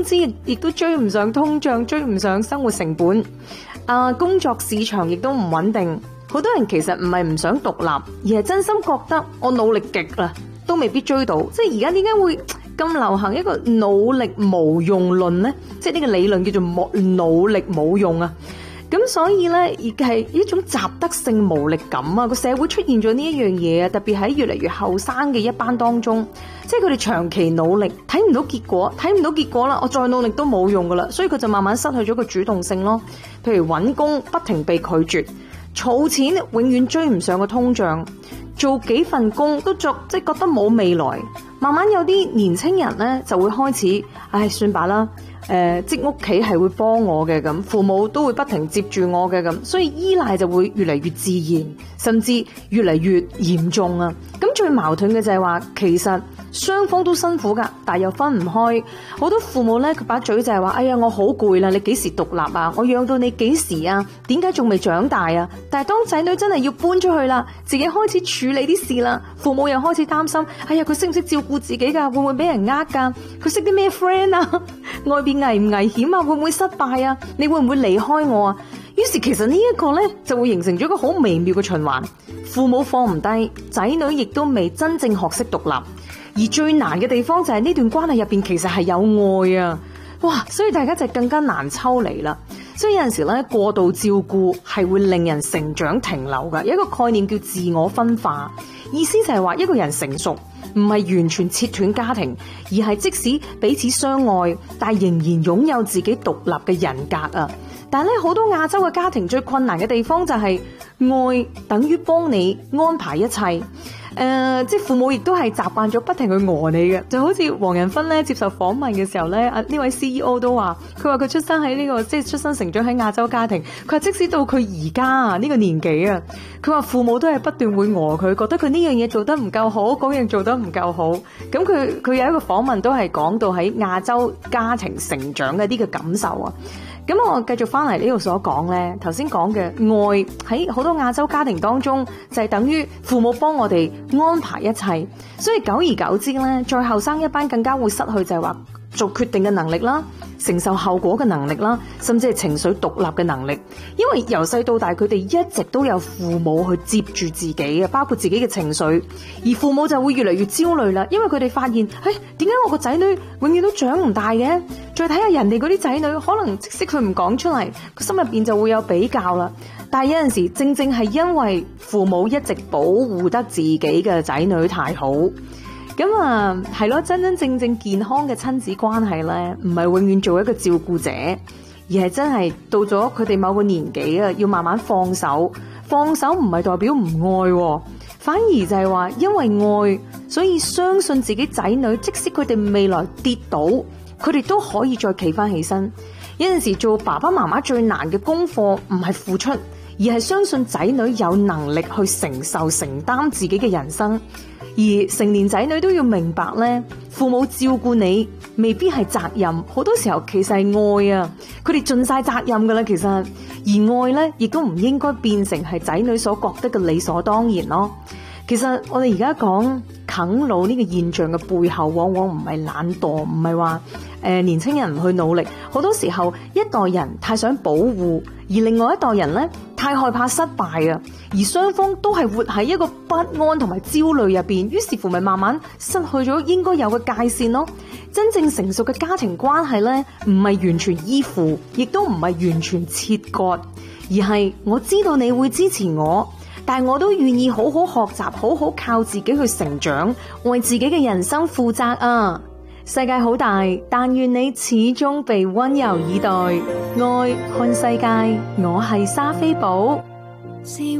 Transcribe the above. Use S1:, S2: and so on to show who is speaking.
S1: 資亦都追唔上通脹，追唔上生活成本。工作市場亦都唔穩定，好多人其實唔係唔想獨立，而係真心覺得我努力極啦，都未必追到。即係而家點解會咁流行一個努力無用論呢？即係呢個理論叫做努力冇用啊！咁所以咧，亦係一種習得性無力感啊！個社會出現咗呢一樣嘢啊，特別喺越嚟越後生嘅一班當中，即係佢哋長期努力，睇唔到結果啦，我再努力都冇用噶啦，所以佢就慢慢失去咗個主動性咯。譬如揾工不停被拒絕，儲錢永遠追唔上個通脹，做幾份工都即係覺得冇未來。慢慢有啲年青人咧就會開始，算罷啦。即屋企係會幫我嘅咁，父母都會不停接住我嘅咁，所以依賴就會越嚟越自然，甚至越嚟越嚴重啊！咁最矛盾嘅就係話，其實雙方都辛苦噶，但係又分唔開。好多父母咧，佢把嘴就係話：哎呀，我好攰啦，你幾時獨立啊？我養到你幾時啊？點解仲未長大啊？但係當仔女真係要搬出去啦，自己開始處理啲事啦，父母又開始擔心：哎呀，佢識唔識照顧自己噶？會唔會俾人呃噶？佢識啲咩 friend 啊？外邊危唔危險啊？會唔會失敗啊？你會唔會離開我啊？於是其實呢一個呢，就會形成咗一個好微妙嘅循環，父母放唔低，仔女亦都未真正學識獨立，而最難嘅地方就係呢段關係入邊其實係有愛啊！哇，所以大家就更加難抽離啦。所以有陣時咧，過度照顧係會令人成長停留㗎。有一個概念叫自我分化，意思就係話一個人成熟唔係完全切斷家庭，而係即使彼此相愛，但係仍然擁有自己獨立嘅人格啊！但係咧，好多亞洲嘅家庭最困難嘅地方就係愛等於幫你安排一切。即係父母亦都係習慣咗不停去餓你嘅，就好似黃仁勳咧接受訪問嘅時候咧，呢位 CEO 都話，佢話佢出生喺呢個即係出生成長喺亞洲家庭，佢話即使到佢而家啊呢個年紀啊，佢話父母都係不斷會餓佢，覺得佢呢樣嘢做得唔夠好，嗰樣做得唔夠好。咁佢有一個訪問都係講到喺亞洲家庭成長嘅呢個感受啊。咁我繼續翻嚟呢度所講呢，頭先講嘅愛喺好多亞洲家庭當中就係等於父母幫我哋安排一切，所以久而久之呢，再後生一班更加會失去就係話做決定嘅能力啦，承受後果嘅能力啦，甚至係情緒獨立嘅能力。因為由細到大佢哋一直都有父母去接住自己嘅，包括自己嘅情緒，而父母就會越嚟越焦慮啦，因為佢哋發現，點解我個仔女永遠都長唔大嘅？再睇下人哋嗰啲仔女，可能即使佢唔講出嚟，個心入邊就會有比較啦。但係有陣時正正係因為父母一直保護得自己嘅仔女太好，咁啊係咯，真真正正健康嘅親子關係咧，唔係永遠做一個照顧者，而係真係到咗佢哋某個年紀啊，要慢慢放手。放手唔係代表唔愛，反而就係話因為愛，所以相信自己仔女，即使佢哋未來跌倒，佢哋都可以再企翻起身。有陣時做爸爸媽媽最難嘅功課唔係付出，而係相信仔女有能力去承受承擔自己嘅人生。而成年仔女都要明白咧，父母照顧你未必係責任，好多時候其實係愛啊！佢哋盡晒責任噶啦，其實而愛咧，亦都唔應該變成係仔女所覺得嘅理所當然咯。其實我哋而家講啃老呢個現象嘅背後，往往唔係懶惰，唔係話年輕人唔去努力，好多時候一代人太想保護，而另外一代人呢，太害怕失敗啊，而雙方都係活喺一個不安同埋焦慮入邊，於是乎咪慢慢失去咗應該有嘅界線咯。真正成熟嘅家庭關係呢，唔係完全依附，亦都唔係完全切割，而係我知道你會支持我，但係我都願意好好學習，好好靠自己去成長，為自己嘅人生負責啊！世界好大，但願你始終被溫柔以待。愛看世界，我係莎菲寶。